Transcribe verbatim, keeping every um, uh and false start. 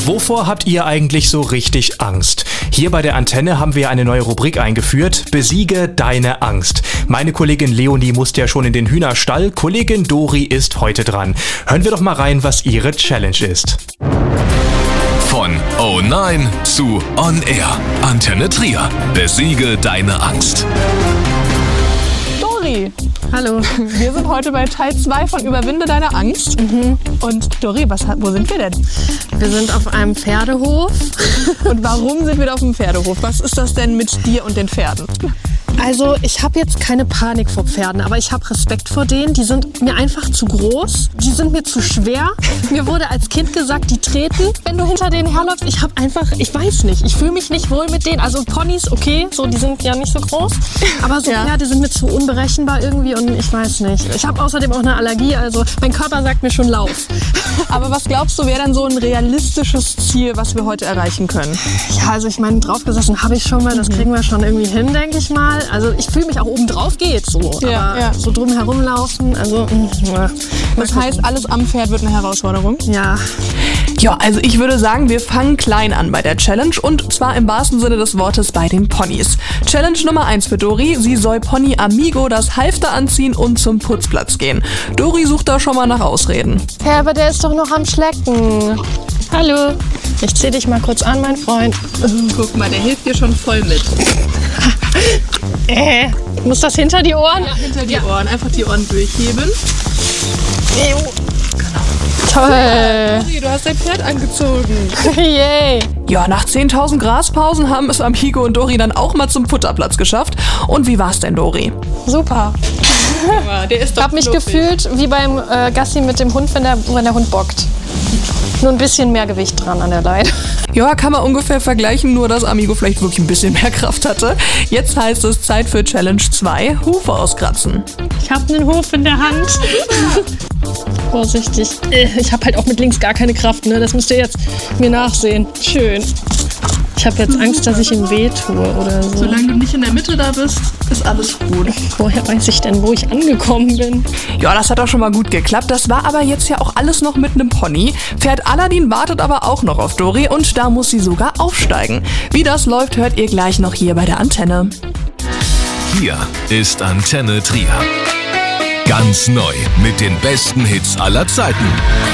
Wovor habt ihr eigentlich so richtig Angst? Hier bei der Antenne haben wir eine neue Rubrik eingeführt. Besiege deine Angst. Meine Kollegin Leonie musste ja schon in den Hühnerstall. Kollegin Dori ist heute dran. Hören wir doch mal rein, was ihre Challenge ist. Von Oh nein zu On Air. Antenne Trier. Besiege deine Angst. Dori. Hallo. Wir sind heute bei Teil zwei von Überwinde deine Angst. Mhm. Und Dori, was, wo sind wir denn? Wir sind auf einem Pferdehof. Und warum sind wir da auf dem Pferdehof? Was ist das denn mit dir und den Pferden? Also ich habe jetzt keine Panik vor Pferden, aber ich habe Respekt vor denen. Die sind mir einfach zu groß, die sind mir zu schwer. Mir wurde als Kind gesagt, die treten, wenn du hinter denen herläufst. Ich habe einfach, ich weiß nicht, ich fühle mich nicht wohl mit denen. Also Ponys, okay, so die sind ja nicht so groß, aber so ja. Pferde sind mir zu unberechenbar irgendwie und ich weiß nicht. Ich habe außerdem auch eine Allergie, also mein Körper sagt mir schon Lauf. Aber was glaubst du, wäre dann so ein realistisches Ziel, was wir heute erreichen können? Ja, also ich meine, draufgesessen habe ich schon mal, das kriegen wir schon irgendwie hin, denke ich mal. Also ich fühle mich auch oben drauf geht so, ja, aber ja. so drum herumlaufen, also ja. Das heißt, alles am Pferd wird eine Herausforderung? Ja. Ja, also ich würde sagen, wir fangen klein an bei der Challenge und zwar im wahrsten Sinne des Wortes bei den Ponys. Challenge Nummer eins für Dori, sie soll Pony Amigo das Halfter anziehen und zum Putzplatz gehen. Dori sucht da schon mal nach Ausreden. Ja, aber der ist doch noch am Schlecken. Hallo, ich zieh dich mal kurz an, mein Freund. Guck mal, der hilft dir schon voll mit. Äh, muss das hinter die Ohren? Ja, hinter die ja. Ohren. Einfach die Ohren durchheben. Genau. Toll. Du hast dein Pferd angezogen. Yay. Ja, nach zehntausend Graspausen haben es Amigo und Dori dann auch mal zum Futterplatz geschafft. Und wie war's denn, Dori? Super. Der ist doch ich habe mich fluffig. gefühlt wie beim äh, Gassi mit dem Hund, wenn der, wenn der Hund bockt. Nur ein bisschen mehr Gewicht dran an der Leine. Ja, kann man ungefähr vergleichen, nur dass Amigo vielleicht wirklich ein bisschen mehr Kraft hatte. Jetzt heißt es Zeit für Challenge zwei, Hufe auskratzen. Ich habe einen Huf in der Hand. Vorsichtig. Ich habe halt auch mit links gar keine Kraft, ne? Das müsst ihr jetzt mir nachsehen. Schön. Ich habe jetzt Angst, dass ich ihm weh tue oder so. Solange du nicht in der Mitte da bist, ist alles gut. Woher weiß ich denn, wo ich angekommen bin? Ja, das hat doch schon mal gut geklappt. Das war aber jetzt ja auch alles noch mit einem Pony. Pferd Aladdin wartet aber auch noch auf Dori und da muss sie sogar aufsteigen. Wie das läuft, hört ihr gleich noch hier bei der Antenne. Hier ist Antenne Trier. Ganz neu mit den besten Hits aller Zeiten.